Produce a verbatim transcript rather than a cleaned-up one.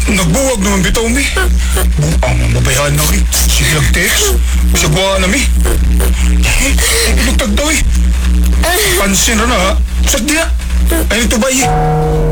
Nagbuwag naman bitaw mi. Buang ang babayahan na rin. Sige lang text. Masagwa na mi. Eh, ilutag daw eh. Pansin na na ha. Sak di na. Ayun ito ba eh.